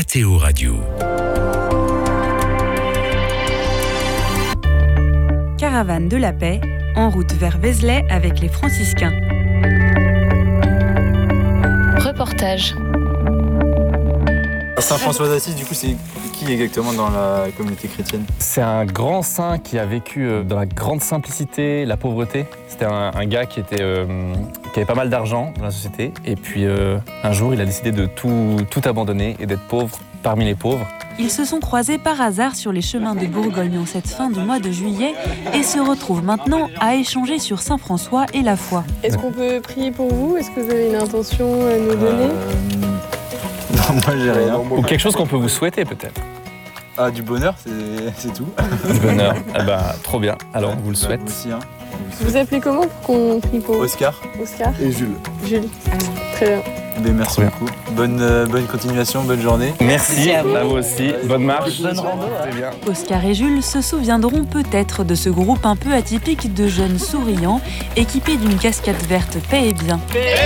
RTO Radio. Caravane de la paix, en route vers Vézelay avec les franciscains. Reportage. Saint François d'Assise, du coup, c'est qui exactement dans la communauté chrétienne ? C'est un grand saint qui a vécu dans la grande simplicité, la pauvreté. C'était un gars qui avait pas mal d'argent dans la société. Et puis un jour, il a décidé de tout abandonner et d'être pauvre parmi les pauvres. Ils se sont croisés par hasard sur les chemins de Bourgogne en cette fin de mois de juillet et se retrouvent maintenant à échanger sur Saint François et la foi. Est-ce qu'on peut prier pour vous ? Est-ce que vous avez une intention à nous donner ? Non, moi j'ai rien. Ou quelque chose qu'on peut vous souhaiter peut-être. Ah, du bonheur, c'est tout. Du bonheur. Eh ben, trop bien. Alors, on vous le souhaite. Moi aussi, hein. Vous appelez comment pour qu'on prie pour vous ? Oscar Oscar et Jules. Jules. Très bien. Ben, merci beaucoup. Bonne continuation, bonne journée. Merci à vous aussi. Bonne marche. Bonne rando. C'est bien. Oscar et Jules se souviendront peut-être de ce groupe un peu atypique de jeunes souriants, équipés d'une casquette verte paix et bien.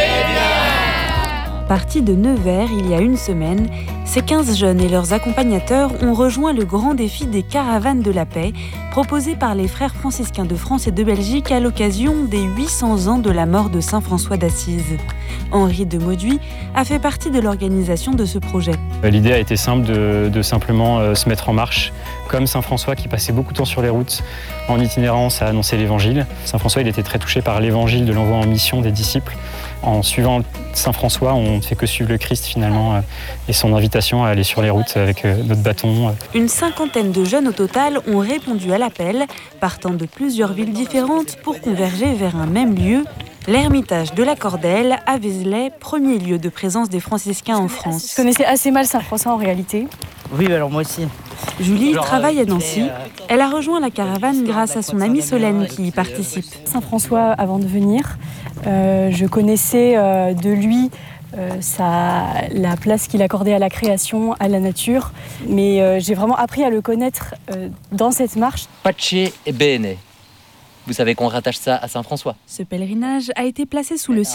Partis de Nevers il y a une semaine, ces 15 jeunes et leurs accompagnateurs ont rejoint le grand défi des caravanes de la paix, proposé par les frères franciscains de France et de Belgique à l'occasion des 800 ans de la mort de Saint François d'Assise. Henri de Mauduit a fait partie de l'organisation de ce projet. L'idée a été simple de simplement se mettre en marche, comme Saint François qui passait beaucoup de temps sur les routes en itinérance à annoncer l'évangile. Saint François il était très touché par l'évangile de l'envoi en mission des disciples. En suivant Saint François, on ne fait que suivre le Christ finalement et son invitation à aller sur les routes avec notre bâton. Une cinquantaine de jeunes au total ont répondu à l'appel, partant de plusieurs villes différentes pour converger vers un même lieu, l'Ermitage de la Cordelle à Vézelay, premier lieu de présence des franciscains en France. Je connaissais assez mal Saint François en réalité. Oui, alors moi aussi. Julie travaille à Nancy. Elle a rejoint la caravane grâce à son amie Solène qui y participe. Saint François, avant de venir, je connaissais de lui la place qu'il accordait à la création, à la nature. Mais j'ai vraiment appris à le connaître dans cette marche. Pace e bene. Vous savez qu'on rattache ça à Saint François. Ce pèlerinage a été placé sous le